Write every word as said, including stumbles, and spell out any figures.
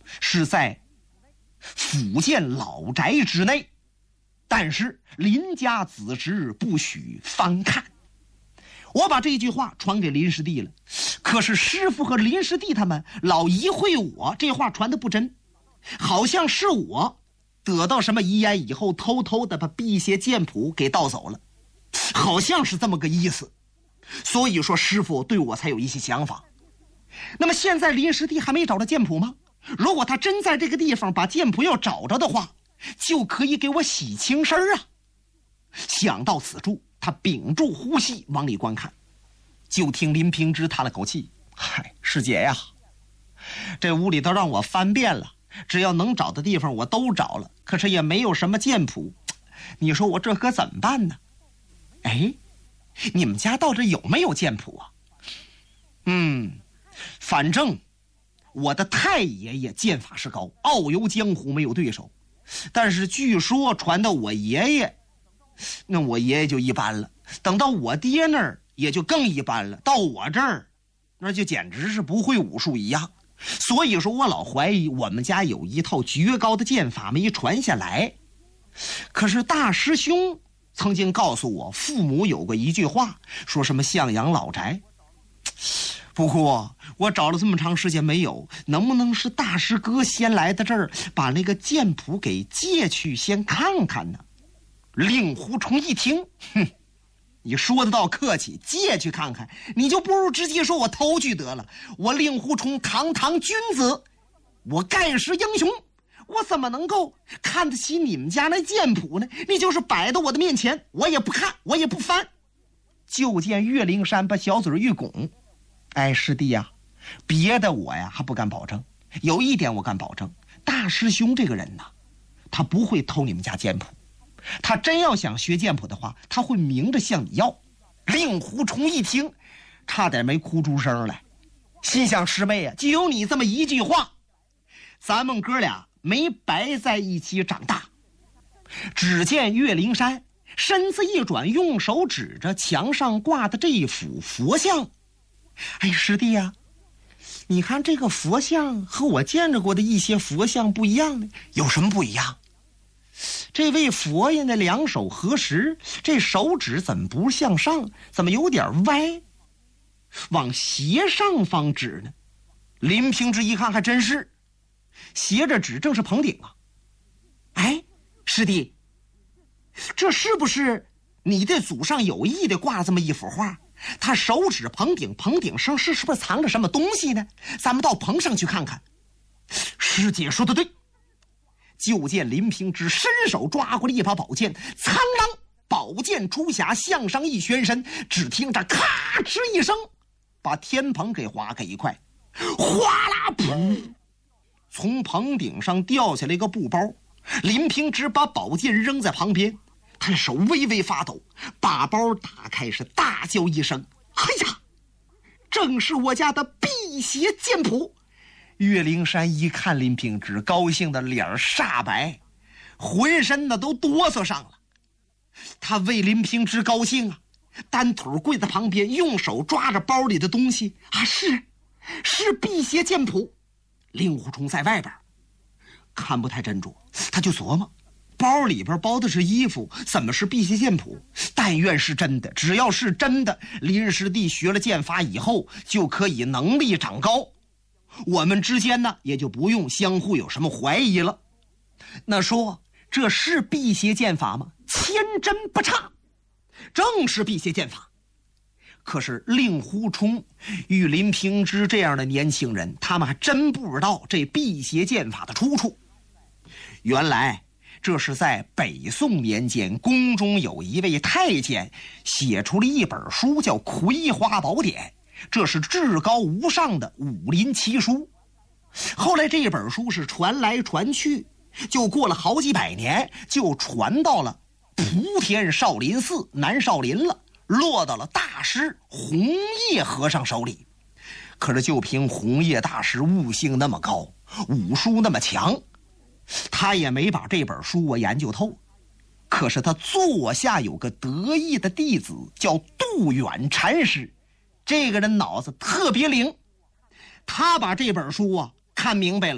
是在福建老宅之内，但是林家子侄不许翻看。我把这句话传给林师弟了，可是师傅和林师弟他们老疑会我这话传的不真，好像是我得到什么遗言以后偷偷的把辟邪剑谱给盗走了，好像是这么个意思。所以说师傅对我才有一些想法。那么现在林师弟还没找到剑谱吗？如果他真在这个地方把剑谱要找着的话，就可以给我洗清身啊。想到此处，他屏住呼吸往里观看，就听林平之叹了口气：嗨，师姐呀，这屋里都让我翻遍了，只要能找的地方我都找了，可是也没有什么剑谱，你说我这可怎么办呢？哎，你们家到底有没有剑谱啊？嗯，反正我的太爷爷剑法是高，遨游江湖没有对手，但是据说传到我爷爷，那我爷爷就一般了，等到我爹那儿也就更一般了，到我这儿那就简直是不会武术一样。所以说我老怀疑我们家有一套绝高的剑法没传下来。可是大师兄曾经告诉我，父母有过一句话，说什么向阳老宅。不过我找了这么长时间没有，能不能是大师哥先来的这儿把那个剑谱给借去先看看呢？令狐冲一听，哼，你说得倒客气，借去看看，你就不如直接说我偷去得了。我令狐冲堂堂君子，我盖世英雄，我怎么能够看得起你们家那剑谱呢？你就是摆到我的面前，我也不看，我也不翻。就见岳灵珊把小嘴一拱，哎，师弟呀，别的我呀还不敢保证，有一点我敢保证，大师兄这个人呐，他不会偷你们家剑谱，他真要想学剑谱的话，他会明着向你要。令狐冲一听，差点没哭出声来，心想师妹啊，就有你这么一句话，咱们哥俩没白在一起长大。只见岳灵珊身子一转，用手指着墙上挂的这一幅佛像。哎，师弟呀、啊，你看这个佛像和我见着过的一些佛像不一样呢。有什么不一样？这位佛爷的两手合十，这手指怎么不向上，怎么有点歪，往斜上方指呢？林平之一看还真是，斜着指正是棚顶啊。哎，师弟，这是不是你的祖上有意的挂这么一幅画？他手指棚顶，棚顶上是是不是藏着什么东西呢？咱们到棚上去看看。师姐说的对。就见林平之伸手抓过了一把宝剑，苍啷，宝剑出匣，向上一旋身，只听着咔哧一声，把天棚给划开一块，哗啦噗，从棚顶上掉下来一个布包。林平之把宝剑扔在旁边，他手微微发抖，把包打开，是大叫一声：哎呀，正是我家的辟邪剑谱！岳灵珊一看林平之，高兴的脸煞白，浑身的都哆嗦上了。他为林平之高兴啊，单腿跪在旁边，用手抓着包里的东西啊，是是辟邪剑谱。令狐冲在外边看不太斟酌，他就琢磨，包里边包的是衣服，怎么是辟邪剑谱？但愿是真的，只要是真的，林师弟学了剑法以后就可以能力长高，我们之间呢也就不用相互有什么怀疑了。那说这是辟邪剑法吗？千真不差，正是辟邪剑法。可是令狐冲与林平之这样的年轻人，他们还真不知道这辟邪剑法的出处。原来这是在北宋年间，宫中有一位太监写出了一本书，叫《葵花宝典》，这是至高无上的武林奇书。后来这本书是传来传去，就过了好几百年，就传到了莆田少林寺南少林了，落到了大师弘叶和尚手里。可是就凭弘叶大师悟性那么高，武术那么强，他也没把这本书我研究透。可是他座下有个得意的弟子叫杜远禅师，这个人脑子特别灵，他把这本书啊看明白了。